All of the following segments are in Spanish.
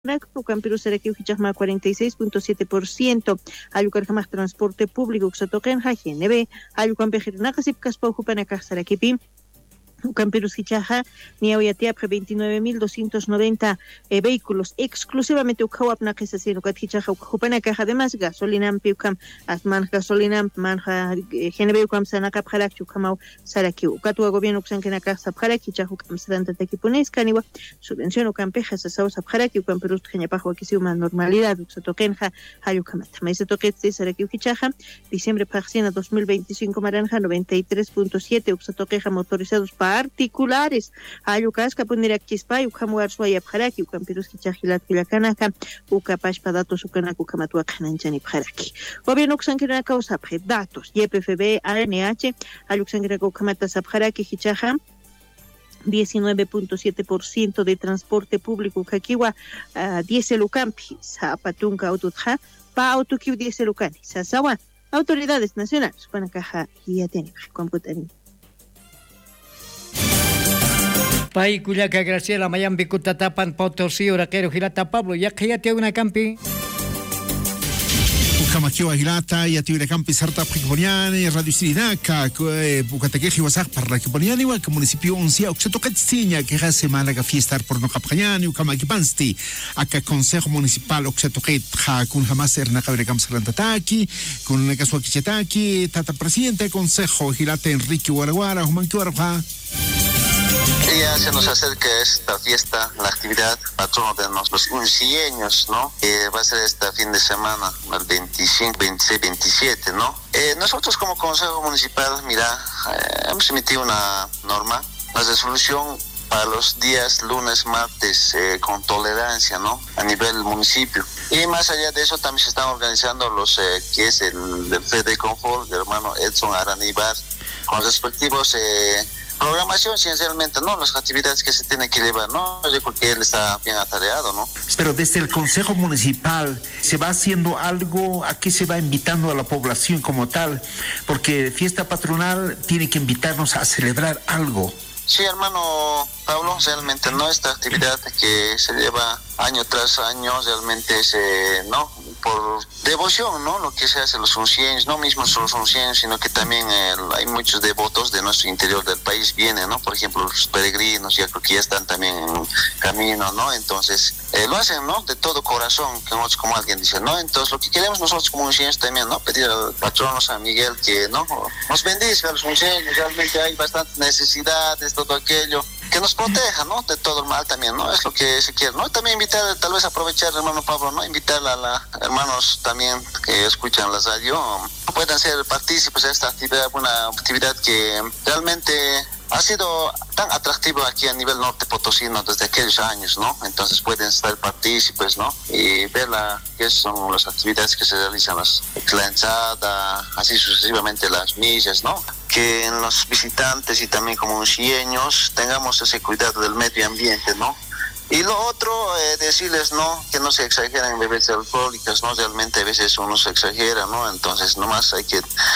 Camperu Saraquiu Hichajma 46.7%, Ayucarjamaj transporte público Xatoquen GNB, Ayucampejernaja Sipcaspa Jupanacaj Saraquipi, Camperus Hichaja, Niauyatiapre 29.290 vehículos, exclusivamente Ucawapna que se hace Hichaja Ucupanaca, además gasolina Piucam, Asman gasolina, Manja GNB Ucam Sanaka Prarak, Ucamau Saraki, Ucatua gobierno Uxankenaka Sapharak, Hichajucam Santa Tequipones, Caniwa, subvención Ucampejas, Saus Sapharak, Ucamperus Genepajo, que sea una normalidad, Uxatoquenja, Hayucamat, Maese Toquet de Saraki Hichaja, diciembre Parciana 2025 Maranja 93.7, Uxatoqueja motorizados particulares ayucasca poner achispa ucamuar suaya paraki ucamperus kichajilat kilakanaka ucapashpa datos ucanaku kamatua kananchani paraki gobierno xanquera causa datos YPFB ANH ayuxanquera ucamata sapharaki hichaja 19.7% de transporte público Kakiwa 10 lucampi zapatunca autotja pa autokiu 10 lucani sasawa autoridades nacionales para caja y ateni computarín Pai Cuyaca Graciela Mayambi Cutatapan Potosí Uraquero Girata Pablo ya que ya tiene una campi Ucamaquio Agilata ya tiene campi Sarta Prikboniani Radio Sirinaca Bucatequeji Wasak para Kiboniani igual que municipio Uncia Oxetocatsiña que hace semana que fiesta por no Capcañani Ucamaquipansti acá consejo municipal Oxetoquet con jamás Erna Cabre Camsarantataki con una casuaquichetaki tata presidente consejo Gilata Enrique Guaraguara Humanquiorja. Ya se nos acerca esta fiesta, la actividad patrono de los uncieños, ¿no? Va a ser este fin de semana, el 25, 26, 27, ¿no? Nosotros como Consejo Municipal, hemos emitido una norma, la resolución para los días lunes, martes, con tolerancia, ¿no? A nivel municipio. Y más allá de eso también se están organizando los, que es el Fede Confort, del hermano Edson Aranibar, con respectivos... programación, esencialmente, ¿no? Las actividades que se tienen que llevar, ¿no? Yo creo que él está bien atareado, ¿no? Pero desde el Consejo Municipal, ¿se va haciendo algo? ¿A qué se va invitando a la población como tal? Porque fiesta patronal tiene que invitarnos a celebrar algo. Sí, hermano Pablo, realmente, ¿no? Esta actividad que se lleva año tras año, realmente es, ¿no? Por devoción, ¿no? Lo que se hace los uncieños, no mismo los uncieños, sino que también hay muchos devotos de nuestro interior del país vienen, ¿no? Por ejemplo, los peregrinos, ya creo que ya están también en camino, ¿no? Entonces, lo hacen, ¿no? De todo corazón, como alguien dice, ¿no? Entonces, lo que queremos nosotros como uncieños también, ¿no? Pedir al patrono San Miguel que, ¿no? Nos bendiga a los uncieños, realmente hay bastantes necesidades, todo aquello. Que nos proteja, ¿no? De todo el mal también, ¿no? Es lo que se quiere, ¿no? También invitar, tal vez aprovechar, hermano Pablo, ¿no? Invitar a los hermanos también que escuchan la radio, puedan ser partícipes de esta actividad, una actividad que realmente ha sido tan atractivo aquí a nivel norte potosino desde aquellos años, ¿no? Entonces pueden estar partícipes, ¿no? Y ver qué son las actividades que se realizan, la ensada, así sucesivamente las millas, ¿no? Que en los visitantes y también como uncieños tengamos ese cuidado del medio ambiente, ¿no? Y lo otro, decirles, ¿no? Que no se exageren en bebidas alcohólicas, ¿no? Realmente a veces uno se exagera, ¿no? Entonces nomás hay que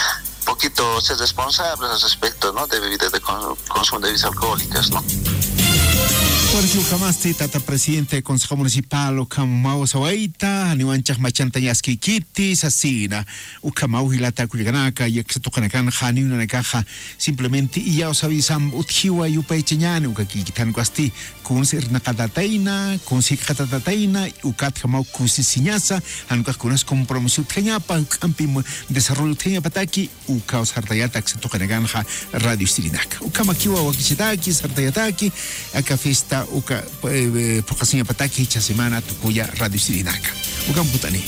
poquito ser responsables al respecto, ¿no? De bebidas de consumo de bebidas alcohólicas, ¿no? Jorge Ucamasti, tata presidente del Consejo Municipal, Ucamau Sawaita, Aniwanchak Machanta Yaski Kitty, Sasina, Ucamau Hilata Kuliganaka, Yaxatokanakan, Hani, una caja, simplemente, y ya os avisan, Utjiwa Yupaicheñan, Ukakitan Guasti, Kunser Nakatataina, Kunsik Katataina, Ukat Kamau Kunsisiñasa, Anukas Kunas compromiso Tanyapa, Ucampim, desarrollo Tanyapataki, Ukaos Hartayata, Xatokanakan, Radio Sirinaka, Ukamakiwa Wakichetaki, Sartayataki, acá fiesta uka pokasinya pataki esta semana tukuya Radio Sirinaca. Ukam putani.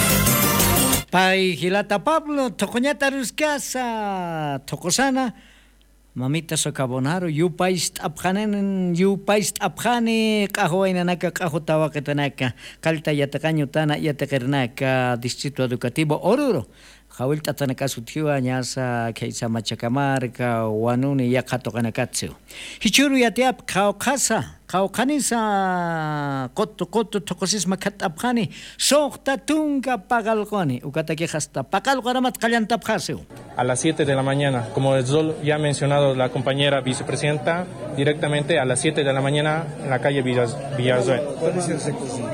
Pai Gilata Pablo, tocoñata ruscasa, tocosana, mamita socabonaro, yu paist abhane, kahoina naka kahotawa ketanaka, kalta yatacaño tana yatakarnaka, distrito educativo Oruro. Hawil tatanaka sutiwa nyasa kaisa machakamarka wanuni yakatokanakatsu. Hichuru yatiap kaukanisa koto tokosis makat abhani sohta tunga pagalgoni ukataki hasta pagalgoramat kallantapjaseu. A las 7 de la mañana, como ya ha mencionado la compañera vicepresidenta, directamente a las 7 de la mañana en la calle Villazuel.